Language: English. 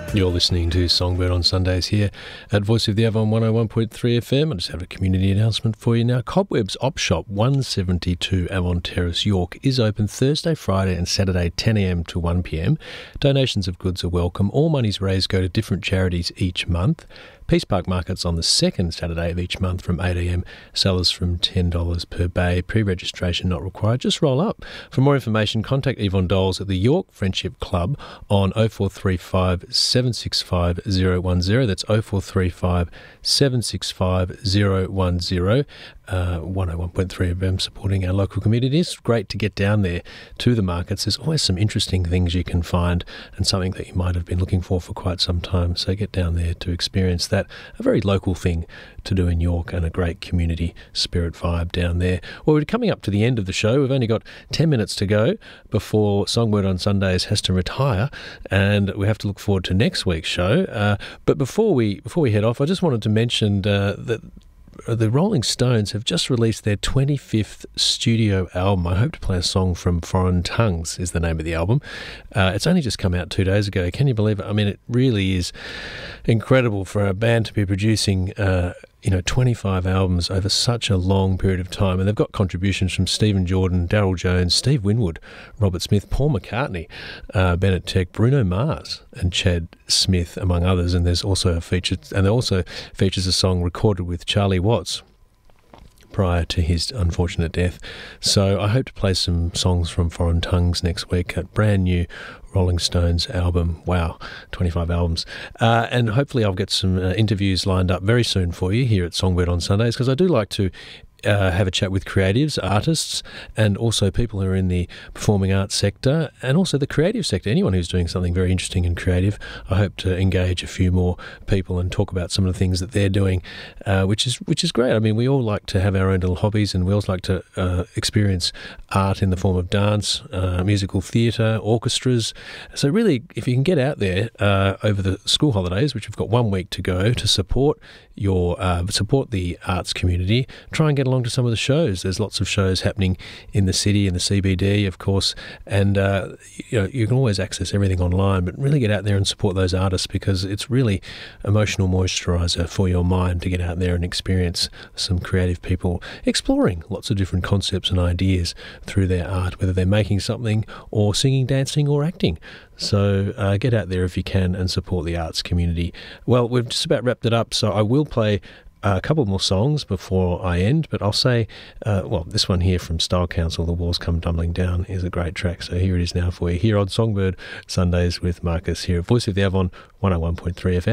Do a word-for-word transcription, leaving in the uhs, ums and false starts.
You're listening to Songbird on Sundays here at Voice of the Avon one oh one point three F M. I just have a community announcement for you now. Cobwebs Op Shop, one seventy-two Avon Terrace, York, is open Thursday, Friday and Saturday ten a m to one p m. Donations of goods are welcome. All monies raised go to different charities each month. Peace Park Market's on the second Saturday of each month from eight a m. Sellers from ten dollars per bay. Pre-registration not required. Just roll up. For more information, contact Yvonne Doles at the York Friendship Club on oh four three five, seven six five, oh one oh. That's oh four three five, seven six five, oh one oh. Uh, one oh one point three F M supporting our local community. It's great to get down there to the markets. There's always some interesting things you can find and something that you might have been looking for for quite some time. So get down there to experience that. A very local thing to do in York and a great community spirit vibe down there. Well, we're coming up to the end of the show. We've only got ten minutes to go before Songbird on Sundays has to retire, and we have to look forward to next week's show. Uh, but before we before we head off, I just wanted to mention uh, that the Rolling Stones have just released their twenty-fifth studio album. I hope to play a song from Foreign Tongues is the name of the album. Uh, it's only just come out two days ago. Can you believe it? I mean, it really is incredible for a band to be producing uh, you know, twenty-five albums over such a long period of time. And they've got contributions from Stephen Jordan, Daryl Jones, Steve Winwood, Robert Smith, Paul McCartney, uh, Bennett Tech, Bruno Mars and Chad Smith, among others. And there's also a feature, and there also features a song recorded with Charlie Watts prior to his unfortunate death. So I hope to play some songs from Foreign Tongues next week, a brand new Rolling Stones album. Wow, twenty-five albums. Uh, and hopefully I'll get some uh, interviews lined up very soon for you here at Songbird on Sundays, because I do like to Uh, have a chat with creatives, artists, and also people who are in the performing arts sector and also the creative sector. Anyone who's doing something very interesting and creative. I hope to engage a few more people and talk about some of the things that they're doing, uh, which is which is great. I mean, we all like to have our own little hobbies, and we also like to uh, experience art in the form of dance, uh, musical theatre, orchestras. So really, if you can get out there uh, over the school holidays, which we've got one week to go, to support your uh, support the arts community, try and get along to some of the shows. There's lots of shows happening in the city, in the C B D, of course, and uh, you know, you can always access everything online, but really get out there and support those artists, because it's really emotional moisturiser for your mind to get out there and experience some creative people exploring lots of different concepts and ideas through their art, whether they're making something or singing, dancing or acting. So uh, get out there if you can and support the arts community. Well, we've just about wrapped it up, so I will play a couple more songs before I end, but I'll say, uh, well, this one here from Style Council, The Walls Come Tumbling Down, is a great track. So here it is now for you, here on Songbird Sundays with Marcus, here at Voice of the Avon one oh one point three F M.